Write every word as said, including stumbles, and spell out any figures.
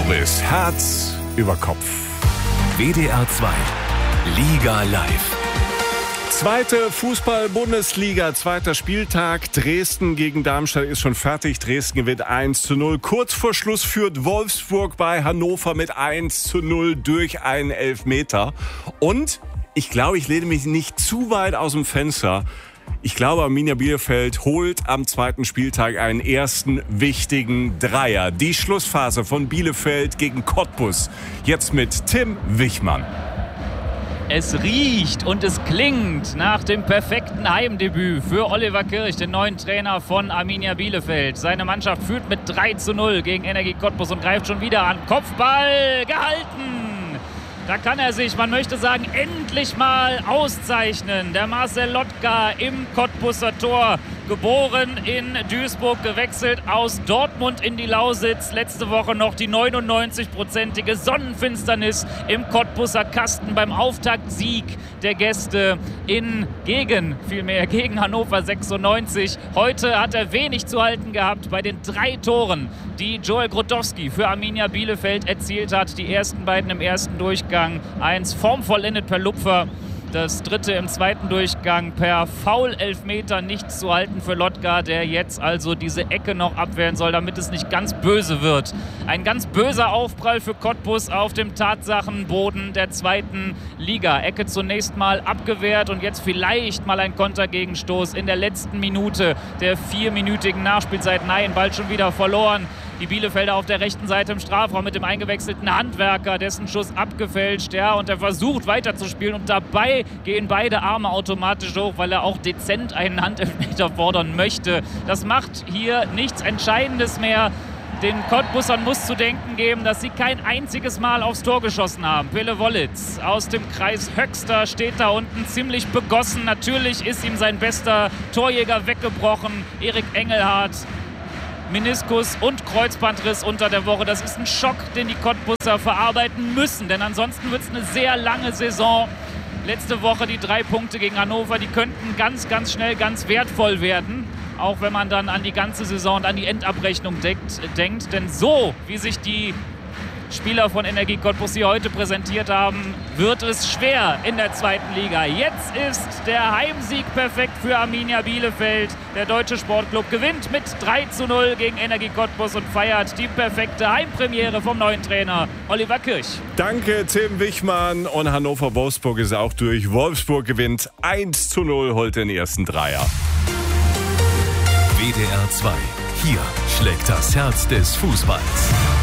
Boris Herz über Kopf. W D R zwei Liga live. Zweite Fußball-Bundesliga, zweiter Spieltag. Dresden gegen Darmstadt ist schon fertig. Dresden gewinnt eins zu null. Kurz vor Schluss führt Wolfsburg bei Hannover mit eins zu null durch einen Elfmeter. Und ich glaube, ich lehne mich nicht zu weit aus dem Fenster. Ich glaube, Arminia Bielefeld holt am zweiten Spieltag einen ersten wichtigen Dreier. Die Schlussphase von Bielefeld gegen Cottbus. Jetzt mit Tim Wichmann. Es riecht und es klingt nach dem perfekten Heimdebüt für Oliver Kirch, den neuen Trainer von Arminia Bielefeld. Seine Mannschaft führt mit drei zu null gegen Energie Cottbus und greift schon wieder an. Kopfball gehalten! Da kann er sich, man möchte sagen, endlich mal auszeichnen. Der Marcel Lotka im Cottbuser Tor. Geboren in Duisburg, gewechselt aus Dortmund in die Lausitz. Letzte Woche noch die neunundneunzig-prozentige Sonnenfinsternis im Cottbuser Kasten beim Auftaktsieg der Gäste in gegen, vielmehr gegen Hannover sechsundneunzig. Heute hat er wenig zu halten gehabt bei den drei Toren, die Joel Grotowski für Arminia Bielefeld erzielt hat. Die ersten beiden im ersten Durchgang. Eins formvollendet per Lupfer. Das dritte im zweiten Durchgang per Foul-Elfmeter, nichts zu halten für Lotka, der jetzt also diese Ecke noch abwehren soll, damit es nicht ganz böse wird. Ein ganz böser Aufprall für Cottbus auf dem Tatsachenboden der zweiten Liga. Ecke zunächst mal abgewehrt und jetzt vielleicht mal ein Kontergegenstoß in der letzten Minute der vierminütigen Nachspielzeit. Nein, bald schon wieder verloren. Die Bielefelder auf der rechten Seite im Strafraum mit dem eingewechselten Handwerker, dessen Schuss abgefälscht, ja, und er versucht weiterzuspielen und dabei gehen beide Arme automatisch hoch, weil er auch dezent einen Handelfmeter fordern möchte. Das macht hier nichts Entscheidendes mehr. Den Cottbusern muss zu denken geben, dass sie kein einziges Mal aufs Tor geschossen haben. Pele Wollitz aus dem Kreis Höxter steht da unten ziemlich begossen. Natürlich ist ihm sein bester Torjäger weggebrochen, Erik Engelhardt. Meniskus und Kreuzbandriss unter der Woche. Das ist ein Schock, den die Cottbuser verarbeiten müssen, denn ansonsten wird es eine sehr lange Saison. Letzte Woche die drei Punkte gegen Hannover, die könnten ganz, ganz schnell ganz wertvoll werden, auch wenn man dann an die ganze Saison und an die Endabrechnung denkt. denkt. Denn so, wie sich die Spieler von Energie Cottbus hier heute präsentiert haben, wird es schwer in der zweiten Liga. Jetzt ist der Heimsieg perfekt für Arminia Bielefeld. Der Deutsche Sportclub gewinnt mit drei zu null gegen Energie Cottbus und feiert die perfekte Heimpremiere vom neuen Trainer Oliver Kirch. Danke, Tim Wichmann. Und Hannover-Wolfsburg ist auch durch. Wolfsburg gewinnt eins zu null, holt den ersten Dreier. W D R zwei. Hier schlägt das Herz des Fußballs.